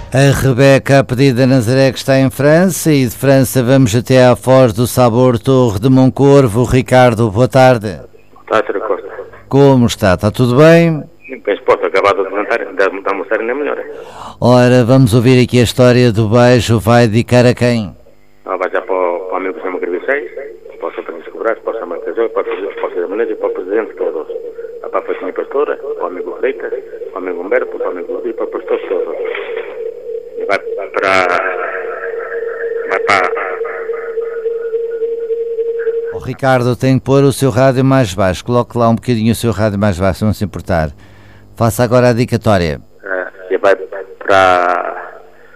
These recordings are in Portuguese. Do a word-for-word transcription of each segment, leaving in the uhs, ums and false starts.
A Rebeca, a pedido da Nazaré, que está em França, e de França vamos até à Foz do Sabor, Torre de Moncorvo. Ricardo, boa tarde. Está, Sra. Costa. Como está? Está tudo bem? Penso que posso acabar de levantar, de almoçar ainda melhor. Ora, vamos ouvir aqui a história do beijo. Vai dedicar a quem? Ah, vai já para o, para o amigo que se chama Carviceis, para o São Francisco Brás, para o São Marcasol, para o Sr. Menezes e para o Presidente todos. Para a Facinha Pastora, para o amigo Freitas, para o amigo Humberto, para o amigo Luís e para o Pastor todos. E vai para... vai para... O Ricardo tem que pôr o seu rádio mais baixo. Coloque lá um bocadinho o seu rádio mais baixo, não se importar. Faça agora a dedicatória. Uh, e vai para...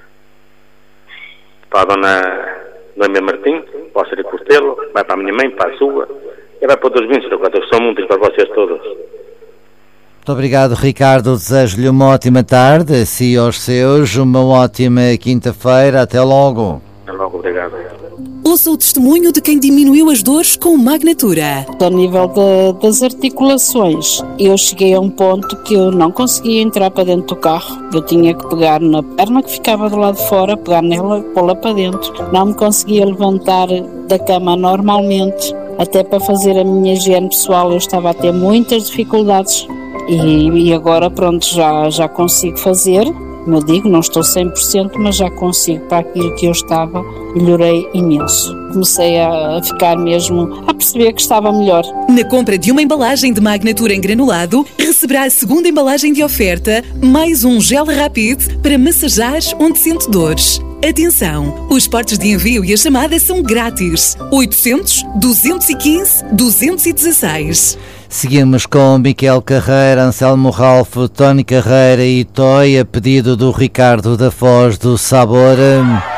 para a dona Noemia Martins, para o Sr. Costelo, vai para a minha mãe, para a sua, e vai para todos os vinhos, que são muitos para vocês todos. Muito obrigado, Ricardo. Desejo-lhe uma ótima tarde, a si e aos seus, uma ótima quinta-feira. Até logo. Até logo, obrigado. Ouça o testemunho de quem diminuiu as dores com Magnatura. A nível de, das articulações, eu cheguei a um ponto que eu não conseguia entrar para dentro do carro. Eu tinha que pegar na perna que ficava do lado de fora, pegar nela e pô-la para dentro. Não me conseguia levantar da cama normalmente. Até para fazer a minha higiene pessoal eu estava a ter muitas dificuldades. E, e agora pronto, já, já consigo fazer. Como eu digo, não estou cem por cento, mas já consigo. Para aquilo que eu estava, melhorei imenso. Comecei a ficar mesmo, a perceber que estava melhor. Na compra de uma embalagem de Magnatura em granulado, receberá a segunda embalagem de oferta, mais um gel Rapid para massajar onde sente dores. Atenção, os portos de envio e a chamada são grátis. oitocentos, duzentos e quinze, duzentos e dezesseis. Seguimos com Miquel Carreira, Anselmo Ralph, Tony Carreira e Toy, a pedido do Ricardo da Foz do Sabor.